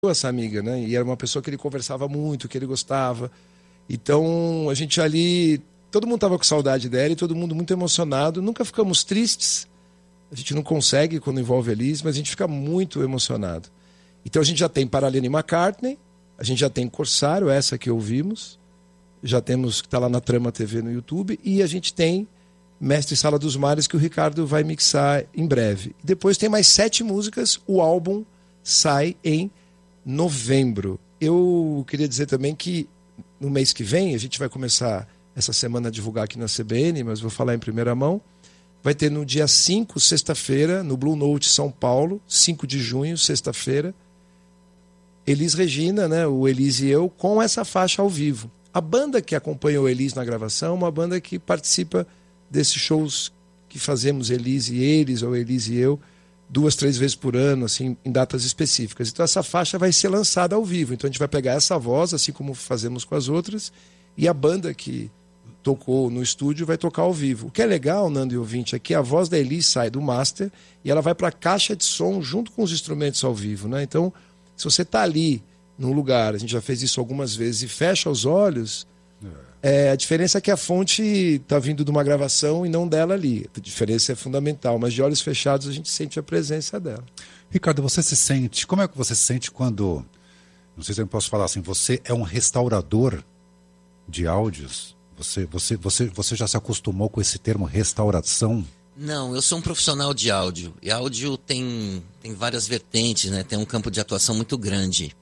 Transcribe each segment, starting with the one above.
essa amiga, né? E era uma pessoa que ele conversava muito, que ele gostava. Então, a gente ali... Todo mundo estava com saudade dela e todo mundo muito emocionado. Nunca ficamos tristes. A gente não consegue quando envolve a Elis, mas a gente fica muito emocionado. Então, a gente já tem Paralene McCartney, a gente já tem Corsário, essa que ouvimos. Já temos, que está lá na Trama TV no YouTube. E a gente tem Mestre Sala dos Mares, que o Ricardo vai mixar em breve. Depois tem mais 7 músicas. O álbum sai em novembro. Eu queria dizer também que no mês que vem, a gente vai começar essa semana a divulgar aqui na CBN, mas vou falar em primeira mão. Vai ter no dia 5, sexta-feira, no Blue Note São Paulo, 5 de junho, sexta-feira, Elis Regina, né, o Elis e eu, com essa faixa ao vivo. A banda que acompanha o Elis na gravação é uma banda que participa desses shows que fazemos, Elis e eles, ou Elis e eu, 2, 3 vezes por ano, assim, em datas específicas. Então essa faixa vai ser lançada ao vivo. Então a gente vai pegar essa voz, assim como fazemos com as outras, e a banda que tocou no estúdio vai tocar ao vivo. O que é legal, Nando e ouvinte, é que a voz da Elis sai do master e ela vai para a caixa de som junto com os instrumentos ao vivo, né? Então, se você está ali num lugar, a gente já fez isso algumas vezes, e fecha os olhos, a diferença é que a fonte está vindo de uma gravação e não dela ali. A diferença é fundamental, mas de olhos fechados a gente sente a presença dela. Ricardo, você se sente... Como é que você se sente quando... Não sei se eu posso falar assim, você é um restaurador de áudios? Você já se acostumou com esse termo restauração? Não, eu sou um profissional de áudio. E áudio tem várias vertentes, né? Tem um campo de atuação muito grande.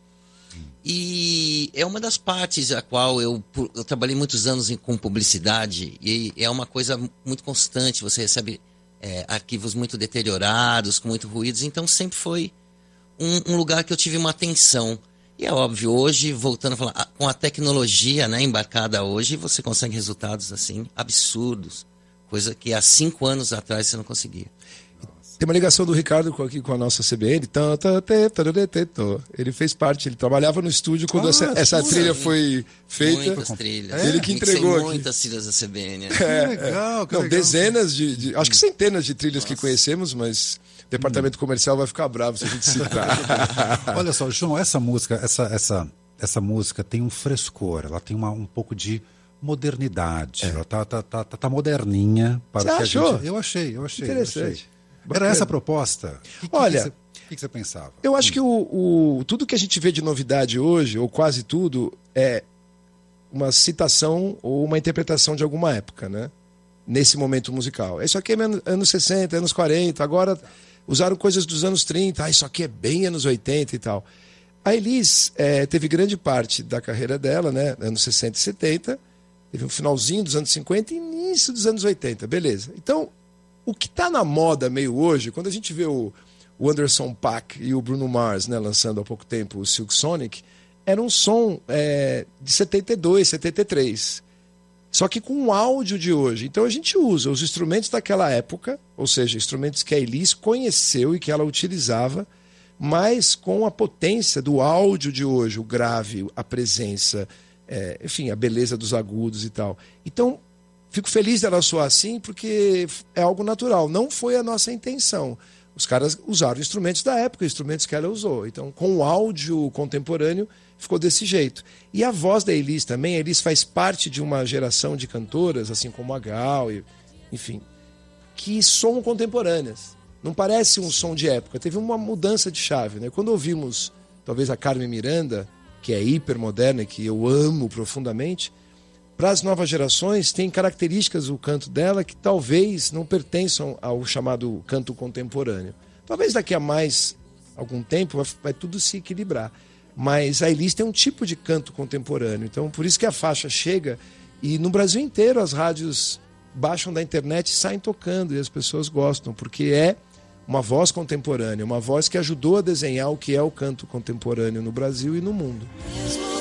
E é uma das partes a qual eu trabalhei muitos anos com publicidade. E é uma coisa muito constante. Você recebe arquivos muito deteriorados, com muito ruídos. Então sempre foi um lugar que eu tive uma atenção. E é óbvio, hoje, voltando a falar, com a tecnologia, né, embarcada hoje, você consegue resultados assim absurdos. Coisa que há 5 anos atrás você não conseguia. Tem uma ligação do Ricardo aqui com a nossa CBN. Ele fez parte, ele trabalhava no estúdio quando essa trilha foi feita. Muitas trilhas. Ele que entregou aqui. Muitas trilhas da CBN. Legal, que legal. Dezenas acho que centenas de trilhas que conhecemos, mas o departamento comercial vai ficar bravo se a gente citar. Olha só, João, essa música tem um frescor, ela tem um pouco de modernidade. Ela tá moderninha. Para Você achou? Eu achei. Interessante. Era essa a proposta? Olha, o que você pensava? Eu acho que tudo que a gente vê de novidade hoje, ou quase tudo, é uma citação ou uma interpretação de alguma época, né? Nesse momento musical. Isso aqui é anos 60, anos 40, agora usaram coisas dos anos 30, isso aqui é bem anos 80 e tal. A Elis teve grande parte da carreira dela, né? Anos 60 e 70, teve um finalzinho dos anos 50 e início dos anos 80, beleza. Então, o que está na moda meio hoje, quando a gente vê o Anderson .Paak e o Bruno Mars, né, lançando há pouco tempo o Silk Sonic, era um som de 72, 73. Só que com o áudio de hoje. Então a gente usa os instrumentos daquela época, ou seja, instrumentos que a Elis conheceu e que ela utilizava, mas com a potência do áudio de hoje, o grave, a presença, enfim, a beleza dos agudos e tal. Então, fico feliz dela soar assim, porque é algo natural. Não foi a nossa intenção. Os caras usaram instrumentos da época, instrumentos que ela usou. Então, com o áudio contemporâneo, ficou desse jeito. E a voz da Elis também, a Elis faz parte de uma geração de cantoras, assim como a Gal, enfim, que são contemporâneas. Não parece um som de época. Teve uma mudança de chave, né? Quando ouvimos, talvez, a Carmen Miranda, que é hipermoderna, que eu amo profundamente, para as novas gerações, tem características o canto dela que talvez não pertençam ao chamado canto contemporâneo. Talvez daqui a mais algum tempo vai tudo se equilibrar. Mas a Elis tem um tipo de canto contemporâneo. Então, por isso que a faixa chega e no Brasil inteiro as rádios baixam da internet e saem tocando e as pessoas gostam, porque é uma voz contemporânea, uma voz que ajudou a desenhar o que é o canto contemporâneo no Brasil e no mundo.